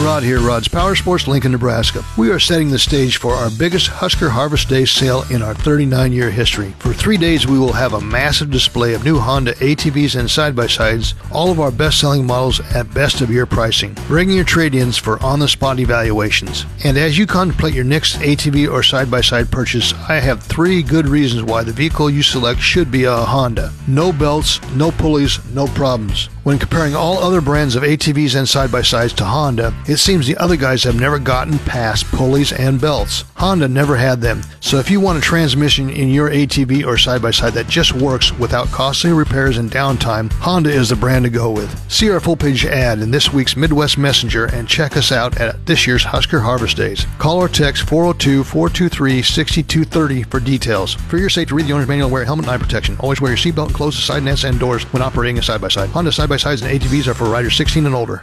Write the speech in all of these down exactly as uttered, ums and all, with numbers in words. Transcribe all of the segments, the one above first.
Rod here, Rod's Power Sports, Lincoln, Nebraska. We are setting the stage for our biggest Husker Harvest Day sale in our thirty-nine-year history. For three days, we will have a massive display of new Honda A T Vs and side-by-sides, all of our best-selling models at best-of-year pricing. Bring your trade-ins for on-the-spot evaluations. And as you contemplate your next A T V or side-by-side purchase, I have three good reasons why the vehicle you select should be a Honda. No belts, no pulleys, no problems. When comparing all other brands of A T Vs and side-by-sides to Honda, it seems the other guys have never gotten past pulleys and belts. Honda never had them, so if you want a transmission in your A T V or side-by-side that just works without costly repairs and downtime, Honda is the brand to go with. See our full-page ad in this week's Midwest Messenger and check us out at this year's Husker Harvest Days. Call or text four oh two, four two three, six two three oh for details. For your safety, read the owner's manual and wear helmet and eye protection. Always wear your seatbelt and close the side nets and doors when operating a side-by-side. Honda side-by-sides and A T Vs are for riders sixteen and older.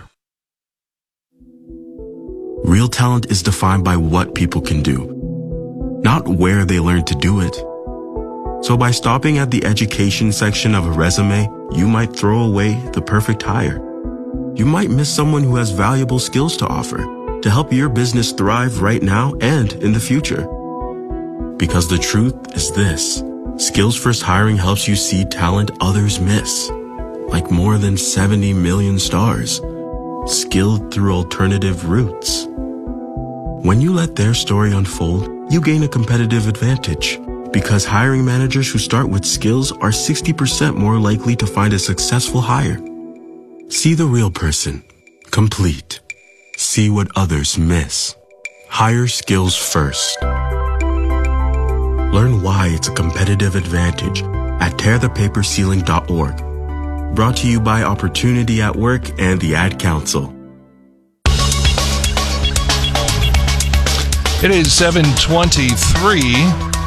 Real talent is defined by what people can do, not where they learn to do it. So by stopping at the education section of a resume, you might throw away the perfect hire. You might miss someone who has valuable skills to offer to help your business thrive right now and in the future. Because the truth is this: Skills First Hiring helps you see talent others miss, like more than seventy million stars, skilled through alternative routes. When you let their story unfold, you gain a competitive advantage, because hiring managers who start with skills are sixty percent more likely to find a successful hire. See the real person, complete. See what others miss. Hire skills first. Learn why it's a competitive advantage at tear the paper ceiling dot org. Brought to you by Opportunity at Work and the Ad Council. It is seven twenty-three.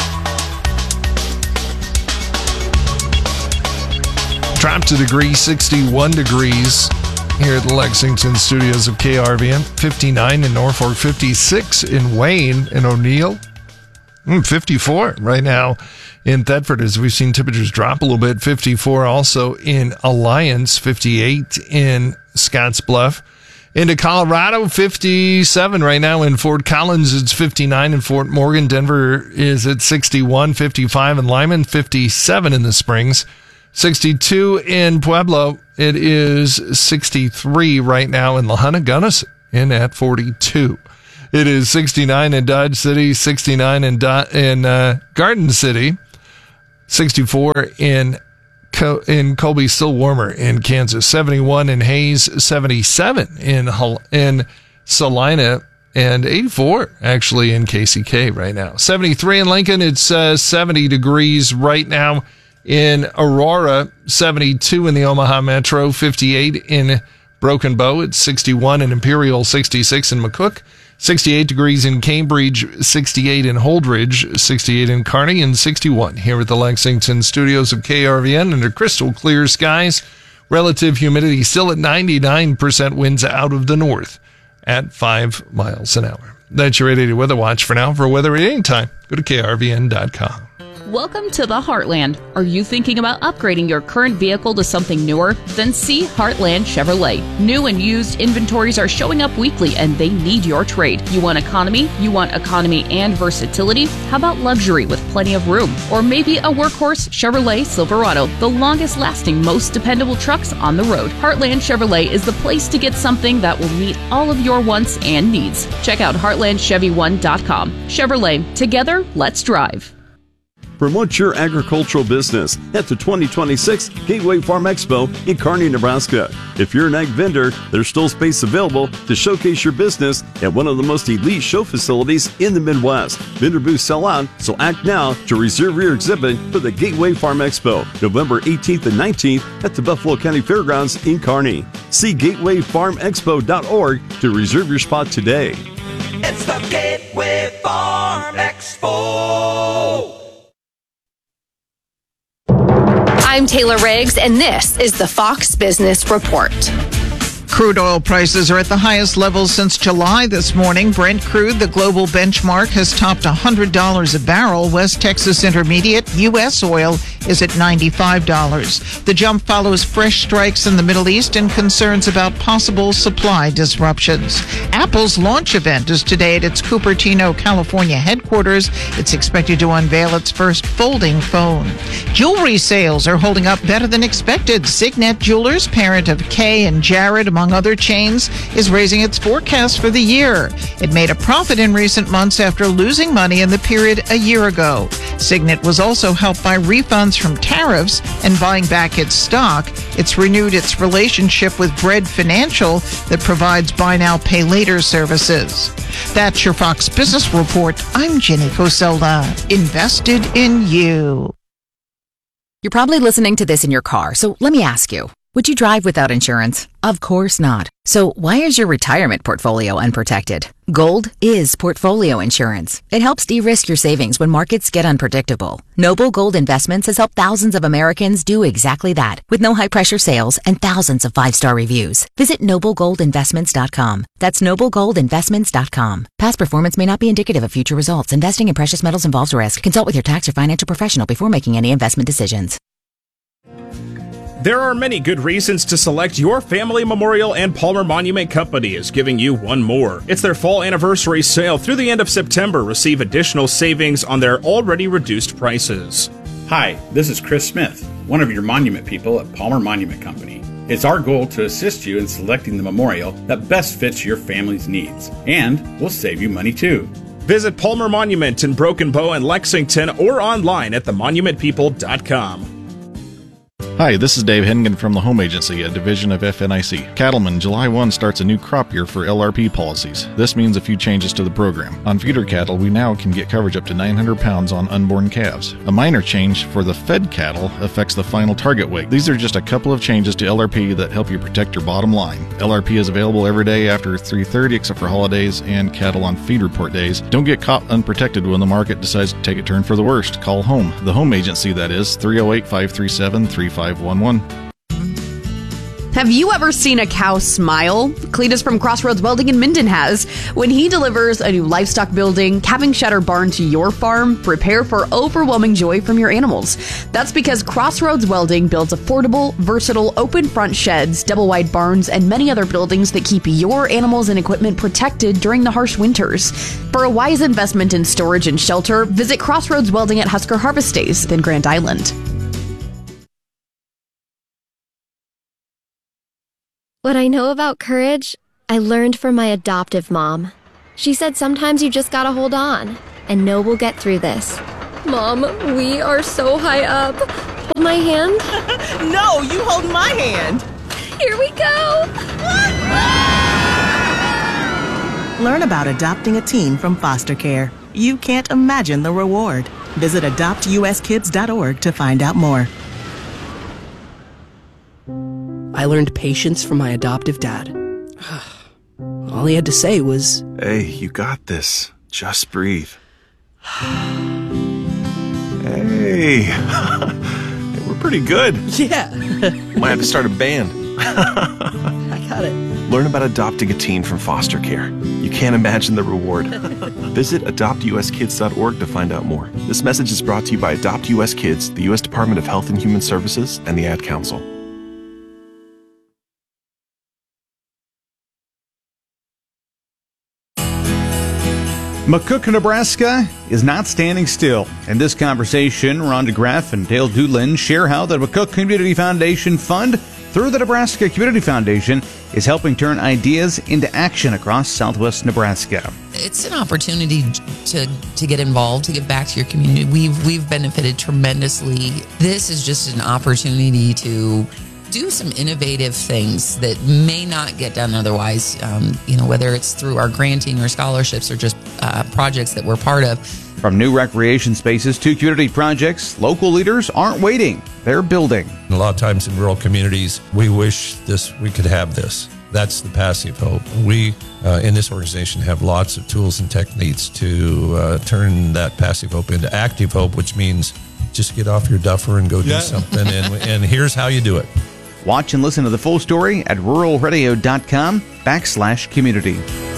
Dropped a degree, sixty-one degrees here at the Lexington studios of K R V N. fifty-nine in Norfolk, fifty-six in Wayne and O'Neill. Mm, fifty-four right now in Thetford, as we've seen temperatures drop a little bit. fifty-four also in Alliance, fifty-eight in Scottsbluff. Into Colorado, fifty-seven right now in Fort Collins. It's fifty-nine in Fort Morgan. Denver is at sixty-one, fifty-five in Lyman, fifty-seven in the Springs, sixty-two in Pueblo. It is sixty-three right now in La Junta. Gunnison in at forty-two. It is sixty-nine in Dodge City, sixty-nine in Do- in uh, Garden City, sixty-four in Co- in Colby, still warmer in Kansas, seventy-one in Hayes, seventy-seven in Hull- in Salina, and eighty-four actually in K C K right now. seventy-three in Lincoln. It's uh, seventy degrees right now in Aurora, seventy-two in the Omaha Metro, fifty-eight in Broken Bow. It's sixty-one in Imperial, sixty-six in McCook, sixty-eight degrees in Cambridge, sixty-eight in Holdridge, sixty-eight in Kearney, and sixty-one here at the Lexington studios of K R V N under crystal clear skies. Relative humidity still at ninety-nine percent, winds out of the north at five miles an hour. That's your eight eighty Weather Watch for now. For weather at any time, go to K R V N dot com. Welcome to the Heartland. Are you thinking about upgrading your current vehicle to something newer? Then see Heartland Chevrolet. New and used inventories are showing up weekly and they need your trade. You want economy? You want economy and versatility? How about luxury with plenty of room? Or maybe a workhorse Chevrolet Silverado, the longest lasting, most dependable trucks on the road. Heartland Chevrolet is the place to get something that will meet all of your wants and needs. Check out heartland chevy one dot com. Chevrolet, together, let's drive. Promote your agricultural business at the twenty twenty-six Gateway Farm Expo in Kearney, Nebraska. If you're an ag vendor, there's still space available to showcase your business at one of the most elite show facilities in the Midwest. Vendor booths sell out, so act now to reserve your exhibit for the Gateway Farm Expo, November eighteenth and nineteenth at the Buffalo County Fairgrounds in Kearney. See gateway farm expo dot org to reserve your spot today. It's the Gateway Farm Expo. I'm Taylor Riggs, and this is the Fox Business Report. Crude oil prices are at the highest levels since July this morning. Brent crude, the global benchmark, has topped one hundred dollars a barrel. West Texas Intermediate, U S oil, is at ninety-five dollars. The jump follows fresh strikes in the Middle East and concerns about possible supply disruptions. Apple's launch event is today at its Cupertino, California headquarters. It's expected to unveil its first folding phone. Jewelry sales are holding up better than expected. Signet Jewelers, parent of Kay and Jared, among other chains, is raising its forecast for the year. It made a profit in recent months after losing money in the period a year ago. Signet was also helped by refunds from tariffs and buying back its stock. It's renewed its relationship with Bread Financial that provides buy now, pay later services. That's your Fox Business Report. I'm Jenny Coselda. Invested in you. You're probably listening to this in your car, so let me ask you. Would you drive without insurance? Of course not. So why is your retirement portfolio unprotected? Gold is portfolio insurance. It helps de-risk your savings when markets get unpredictable. Noble Gold Investments has helped thousands of Americans do exactly that with no high-pressure sales and thousands of five-star reviews. Visit noble gold investments dot com. That's noble gold investments dot com. Past performance may not be indicative of future results. Investing in precious metals involves risk. Consult with your tax or financial professional before making any investment decisions. There are many good reasons to select your family memorial, and Palmer Monument Company is giving you one more. It's their fall anniversary sale through the end of September. Receive additional savings on their already reduced prices. Hi, this is Chris Smith, one of your monument people at Palmer Monument Company. It's our goal to assist you in selecting the memorial that best fits your family's needs, and we'll save you money too. Visit Palmer Monument in Broken Bow and Lexington or online at the monument people dot com. Hi, this is Dave Hennigan from the Home Agency, a division of F N I C. Cattlemen, July first starts a new crop year for L R P policies. This means a few changes to the program. On feeder cattle, we now can get coverage up to nine hundred pounds on unborn calves. A minor change for the fed cattle affects the final target weight. These are just a couple of changes to L R P that help you protect your bottom line. L R P is available every day after three thirty except for holidays and cattle on feed report days. Don't get caught unprotected when the market decides to take a turn for the worst. Call home. The Home Agency, that is, three oh eight, five three seven, three five one one. Have you ever seen a cow smile? Cletus from Crossroads Welding in Minden has. When he delivers a new livestock building, calving shed or barn to your farm, prepare for overwhelming joy from your animals. That's because Crossroads Welding builds affordable, versatile, open front sheds, double wide barns, and many other buildings that keep your animals and equipment protected during the harsh winters. For a wise investment in storage and shelter, visit Crossroads Welding at Husker Harvest Days in Grand Island. What I know about courage, I learned from my adoptive mom. She said sometimes you just gotta hold on and know we'll get through this. Mom, we are so high up. Hold my hand. No, you hold my hand. Here we go. Learn about adopting a teen from foster care. You can't imagine the reward. Visit adopt u s kids dot org to find out more. I learned patience from my adoptive dad. All he had to say was, "Hey, you got this. Just breathe." Hey, we're pretty good. Yeah. Might have to start a band. I got it. Learn about adopting a teen from foster care. You can't imagine the reward. Visit adopt u s kids dot org to find out more. This message is brought to you by Adopt U S Kids, the U S Department of Health and Human Services, and the Ad Council. McCook, Nebraska is not standing still. In this conversation, Rhonda Graff and Dale Doolin share how the McCook Community Foundation Fund, through the Nebraska Community Foundation, is helping turn ideas into action across southwest Nebraska. It's an opportunity to to get involved, to give back to your community. We've we've benefited tremendously. This is just an opportunity to do some innovative things that may not get done otherwise, um, you know, whether it's through our granting or scholarships or just uh, projects that we're part of. From new recreation spaces to community projects, local leaders aren't waiting, they're building. A lot of times in rural communities, we wish this we could have this. That's the passive hope. We, uh, in this organization, have lots of tools and techniques to uh, turn that passive hope into active hope, which means just get off your duffer and go do Yeah. something. And, and here's how you do it. Watch and listen to the full story at ruralradio.com backslash community.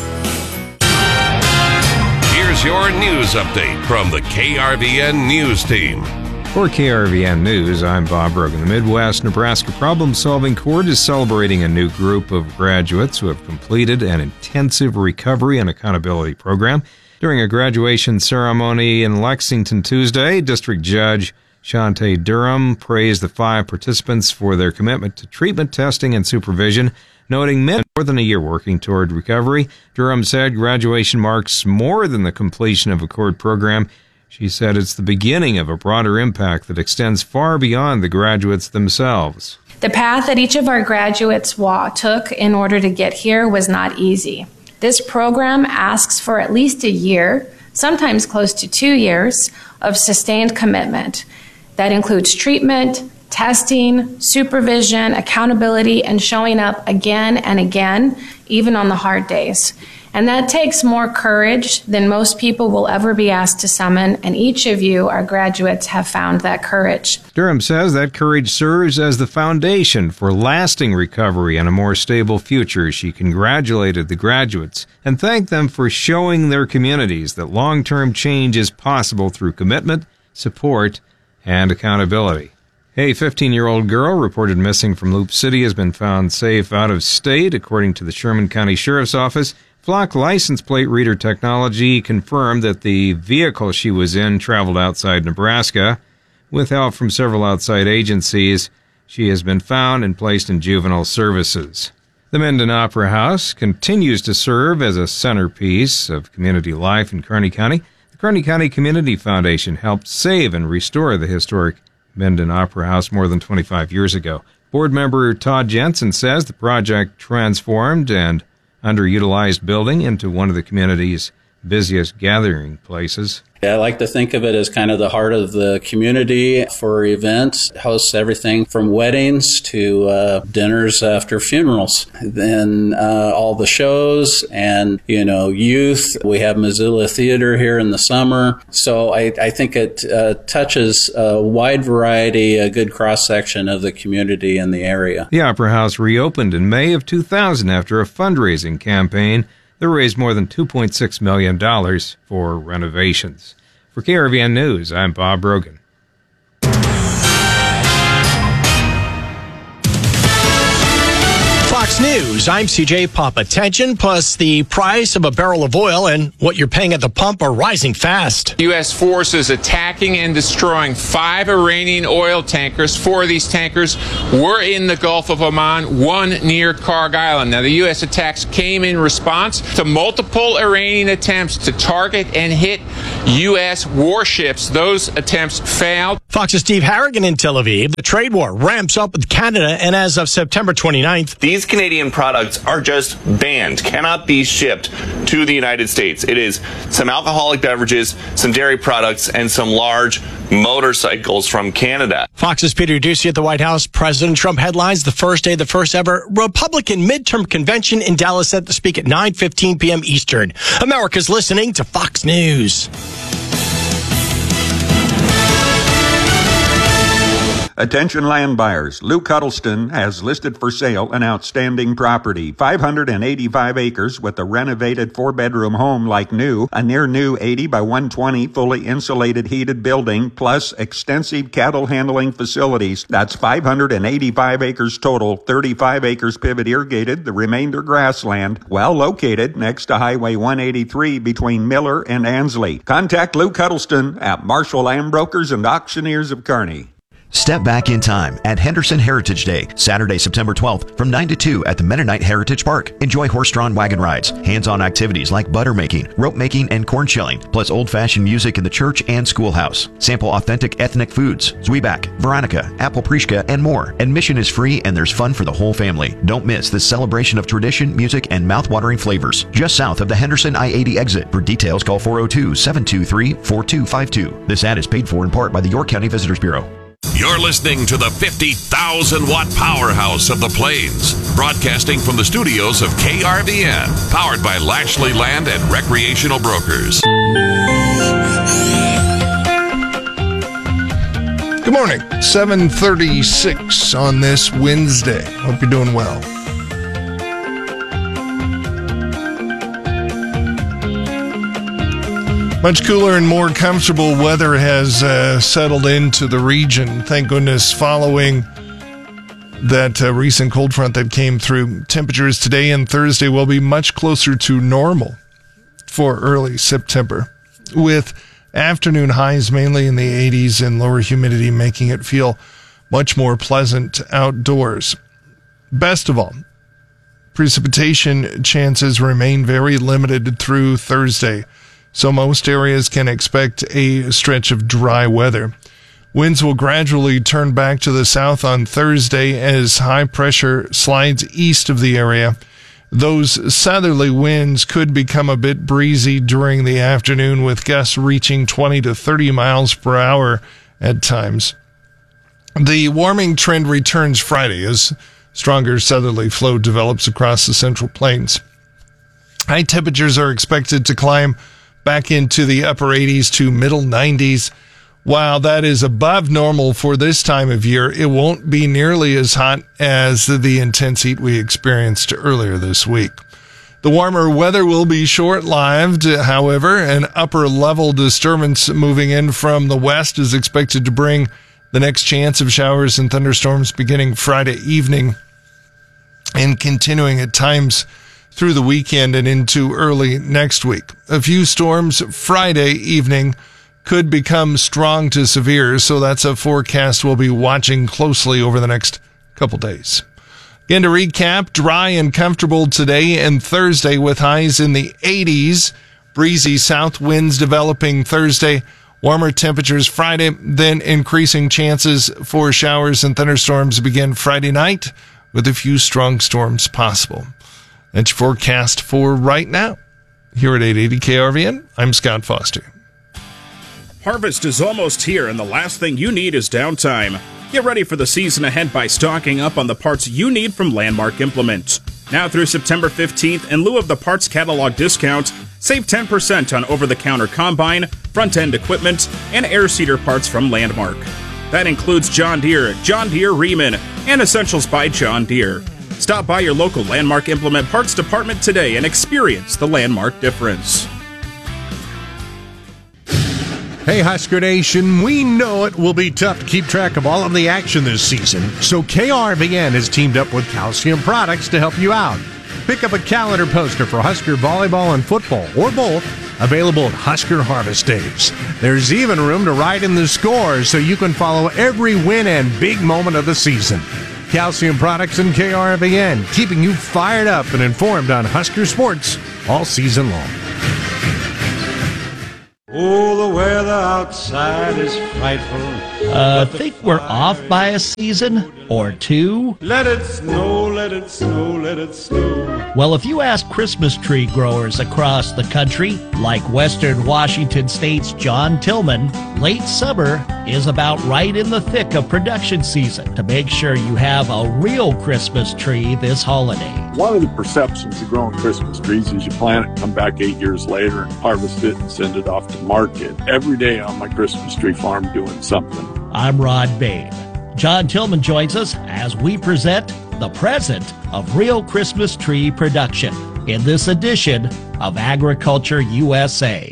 Here's your news update from the K R V N News Team. For K R V N News, I'm Bob Brogan. The Midwest Nebraska Problem Solving Court is celebrating a new group of graduates who have completed an intensive recovery and accountability program. During a graduation ceremony in Lexington Tuesday, District Judge Shante Durham praised the five participants for their commitment to treatment, testing, and supervision, noting many more than a year working toward recovery. Durham said graduation marks more than the completion of a court program. She said it's the beginning of a broader impact that extends far beyond the graduates themselves. The path that each of our graduates wa- took in order to get here was not easy. This program asks for at least a year, sometimes close to two years, of sustained commitment. That includes treatment, testing, supervision, accountability, and showing up again and again, even on the hard days. And that takes more courage than most people will ever be asked to summon, and each of you, our graduates, have found that courage. Durham says that courage serves as the foundation for lasting recovery and a more stable future. She congratulated the graduates and thanked them for showing their communities that long-term change is possible through commitment, support, and accountability. A fifteen-year-old girl reported missing from Loop City has been found safe out of state, according to the Sherman County Sheriff's Office. Flock license plate reader technology confirmed that the vehicle she was in traveled outside Nebraska. With help from several outside agencies, she has been found and placed in juvenile services. The Minden Opera House continues to serve as a centerpiece of community life in Kearney County. The Kearney County Community Foundation helped save and restore the historic Minden Opera House more than twenty-five years ago. Board member Todd Jensen says the project transformed and underutilized building into one of the community's busiest gathering places. I like to think of it as kind of the heart of the community for events. It hosts everything from weddings to uh, dinners after funerals. Then uh, all the shows and, you know, youth. We have Missoula Theater here in the summer. So I, I think it uh, touches a wide variety, a good cross-section of the community in the area. The Opera House reopened in May of two thousand after a fundraising campaign that raised more than two point six million dollars for renovations. For K R V N News, I'm Bob Brogan. Fox News, I'm C J Papa. Tension plus the price of a barrel of oil and what you're paying at the pump are rising fast. U S forces attacking and destroying five Iranian oil tankers. Four of these tankers were in the Gulf of Oman, one near Karg Island. Now, the U S attacks came in response to multiple Iranian attempts to target and hit U S warships. Those attempts failed. Fox's Steve Harrigan in Tel Aviv. The trade war ramps up with Canada, and as of September twenty-ninth, these Canadian products are just banned, cannot be shipped to the United States. It is some alcoholic beverages, some dairy products, and some large motorcycles from Canada. Fox's Peter Doocy at the White House. President Trump headlines the first day, the first ever Republican midterm convention in Dallas, set to speak at nine fifteen p.m. Eastern. America's listening to Fox News. Attention land buyers. Lou Cuddleston has listed for sale an outstanding property. five hundred eighty-five acres with a renovated four-bedroom home like new, a near-new eighty by one twenty fully insulated heated building, plus extensive cattle handling facilities. That's five hundred eighty-five acres total, thirty-five acres pivot irrigated, the remainder grassland, well located next to Highway one eighty-three between Miller and Ansley. Contact Lou Cuddleston at Marshall Land Brokers and Auctioneers of Kearney. Step back in time at Henderson Heritage Day, Saturday, September twelfth, from nine to two at the Mennonite Heritage Park. Enjoy horse-drawn wagon rides, hands-on activities like butter making, rope making, and corn shelling, plus old-fashioned music in the church and schoolhouse. Sample authentic ethnic foods, zwieback, veronica, apple prishka, and more. Admission is free and there's fun for the whole family. Don't miss this celebration of tradition, music, and mouth-watering flavors. Just south of the Henderson I eighty exit. For details, call four oh two, seven two three, four two five two. This ad is paid for in part by the York County Visitors Bureau. You're listening to the fifty thousand watt powerhouse of the Plains, broadcasting from the studios of K R V N, powered by Lashley Land and Recreational Brokers. Good morning. seven thirty-six on this Wednesday. Hope you're doing well. Much cooler and more comfortable weather has uh, settled into the region. Thank goodness, following that uh, recent cold front that came through. Temperatures today and Thursday will be much closer to normal for early September, with afternoon highs mainly in the eighties and lower humidity making it feel much more pleasant outdoors. Best of all, precipitation chances remain very limited through Thursday, so most areas can expect a stretch of dry weather. Winds will gradually turn back to the south on Thursday as high pressure slides east of the area. Those southerly winds could become a bit breezy during the afternoon, with gusts reaching twenty to thirty miles per hour at times. The warming trend returns Friday as stronger southerly flow develops across the Central Plains. High temperatures are expected to climb back into the upper eighties to middle nineties. While that is above normal for this time of year, it won't be nearly as hot as the intense heat we experienced earlier this week. The warmer weather will be short-lived, however. An upper-level disturbance moving in from the west is expected to bring the next chance of showers and thunderstorms beginning Friday evening and continuing at times through the weekend and into early next week. A few storms Friday evening could become strong to severe, so that's a forecast we'll be watching closely over the next couple days. Again, to recap, dry and comfortable today and Thursday with highs in the eighties. Breezy south winds developing Thursday. Warmer temperatures Friday, then increasing chances for showers and thunderstorms begin Friday night with a few strong storms possible. That's your forecast for right now. Here at eight eighty K R V N, I'm Scott Foster. Harvest is almost here, and the last thing you need is downtime. Get ready for the season ahead by stocking up on the parts you need from Landmark Implement. Now through September fifteenth, in lieu of the parts catalog discount, save ten percent on over-the-counter combine, front-end equipment, and air seeder parts from Landmark. That includes John Deere, John Deere Riemann, and Essentials by John Deere. Stop by your local Landmark Implement Parts Department today and experience the Landmark difference. Hey, Husker Nation, we know it will be tough to keep track of all of the action this season, so K R V N has teamed up with Calcium Products to help you out. Pick up a calendar poster for Husker volleyball and football, or both, available at Husker Harvest Days. There's even room to write in the scores so you can follow every win and big moment of the season. Calcium Products and K R V N, keeping you fired up and informed on Husker sports all season long. Oh, the weather outside is frightful. Uh, think we're off by a season or two? Let it snow, let it snow, let it snow. Well, if you ask Christmas tree growers across the country, like Western Washington State's John Tillman, late summer is about right in the thick of production season to make sure you have a real Christmas tree this holiday. One of the perceptions of growing Christmas trees is you plant it, come back eight years later and harvest it and send it off to market. Every day on my Christmas tree farm doing something. I'm Rod Bain. John Tillman joins us as we present the present of real Christmas tree production in this edition of Agriculture U S A.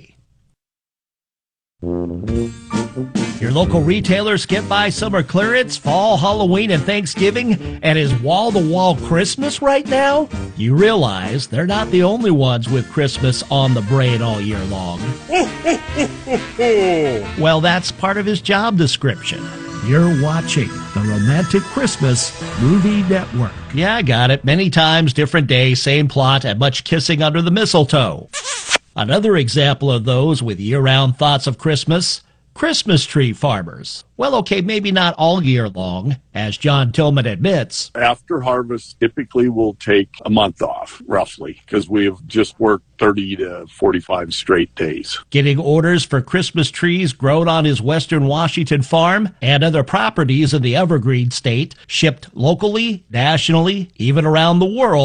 Your local retailers get by summer clearance, fall, Halloween, and Thanksgiving, and is wall-to-wall Christmas right now? You realize they're not the only ones with Christmas on the brain all year long. Well, that's part of his job description. You're watching the Romantic Christmas Movie Network. Yeah, I got it. Many times, different day, same plot, and much kissing under the mistletoe. Another example of those with year-round thoughts of Christmas, Christmas tree farmers. Well, okay, maybe not all year long, as John Tillman admits. After harvest, typically we'll take a month off, roughly, because we've just worked thirty to forty-five straight days. Getting orders for Christmas trees grown on his Western Washington farm and other properties in the Evergreen State, shipped locally, nationally, even around the world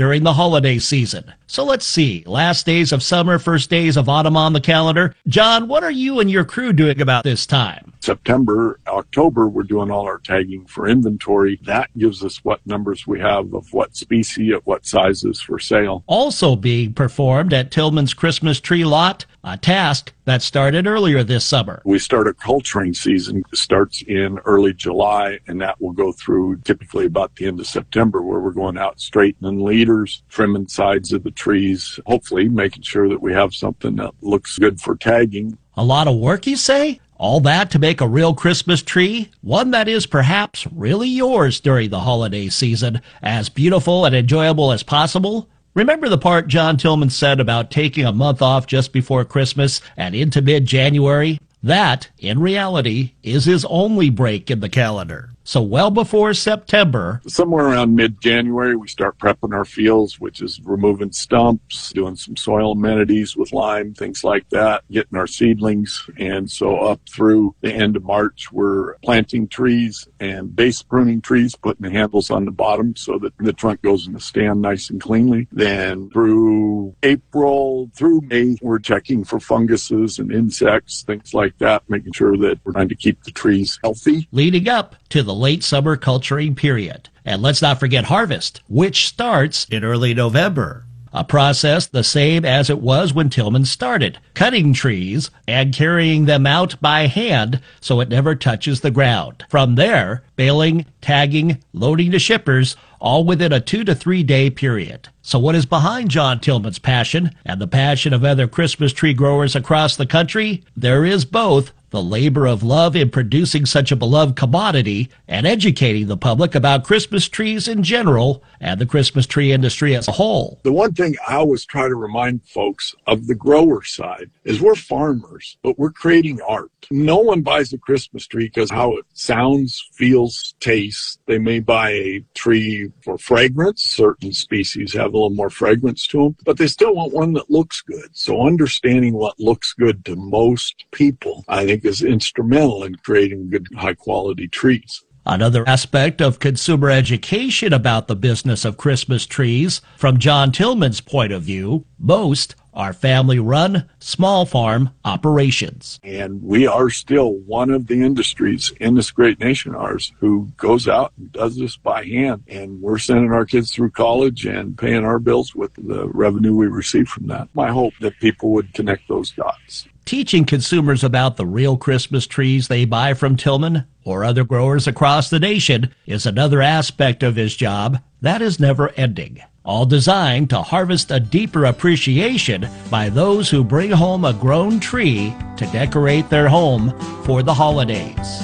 during the holiday season. So let's see, last days of summer, first days of autumn on the calendar. John, what are you and your crew doing about this time? September, October, we're doing all our tagging for inventory. That gives us what numbers we have of what species at what sizes for sale. Also being performed at Tillman's Christmas tree lot, a task that started earlier this summer. We start a culturing season. It starts in early July, and that will go through typically about the end of September, where we're going out straightening leaders, trimming sides of the trees, hopefully making sure that we have something that looks good for tagging. A lot of work, you say? All that to make a real Christmas tree, one that is perhaps really yours during the holiday season, as beautiful and enjoyable as possible? Remember the part John Tillman said about taking a month off just before Christmas and into mid-January? That, in reality, is his only break in the calendar. So well before September, somewhere around mid-January, we start prepping our fields, which is removing stumps, doing some soil amenities with lime, things like that, getting our seedlings. And so up through the end of March, we're planting trees and base pruning trees, putting the handles on the bottom so that the trunk goes in the stand nice and cleanly. Then through April, through May, we're checking for funguses and insects, things like that, making sure that we're trying to keep the trees healthy. Leading up to the late summer culturing period. And let's not forget harvest, which starts in early November. A process the same as it was when Tillman started, cutting trees and carrying them out by hand so it never touches the ground. From there, baling, tagging, loading to shippers, all within a two to three day period. So what is behind John Tillman's passion and the passion of other Christmas tree growers across the country? There is both the labor of love in producing such a beloved commodity and educating the public about Christmas trees in general and the Christmas tree industry as a whole. The one thing I always try to remind folks of the grower side is we're farmers, but we're creating art. No one buys a Christmas tree because how it sounds, feels, tastes. They may buy a tree for fragrance. Certain species have a little more fragrance to them, but they still want one that looks good. So understanding what looks good to most people, I think, is instrumental in creating good, high-quality trees. Another aspect of consumer education about the business of Christmas trees, from John Tillman's point of view, most are family-run, small farm operations. And we are still one of the industries in this great nation, ours, who goes out and does this by hand. And we're sending our kids through college and paying our bills with the revenue we receive from that. My hope that people would connect those dots. Teaching consumers about the real Christmas trees they buy from Tillman or other growers across the nation is another aspect of his job that is never ending. All designed to harvest a deeper appreciation by those who bring home a grown tree to decorate their home for the holidays.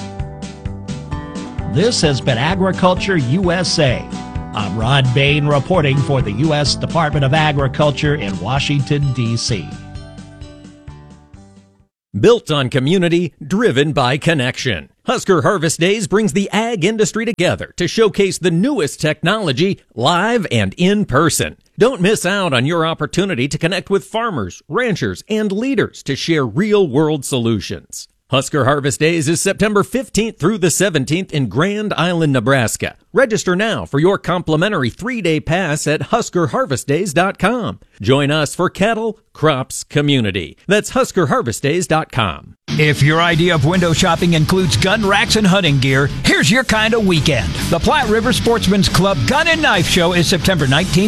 This has been Agriculture U S A. I'm Rod Bain reporting for the U S Department of Agriculture in Washington, D C Built on community, driven by connection. Husker Harvest Days brings the ag industry together to showcase the newest technology live and in person. Don't miss out on your opportunity to connect with farmers, ranchers, and leaders to share real-world solutions. Husker Harvest Days is September fifteenth through the seventeenth in Grand Island, Nebraska. Register now for your complimentary three-day pass at husker harvest days dot com. Join us for cattle, crops, community. That's husker harvest days dot com. If your idea of window shopping includes gun racks and hunting gear, here's your kind of weekend. The Platte River Sportsman's Club Gun and Knife Show is September nineteenth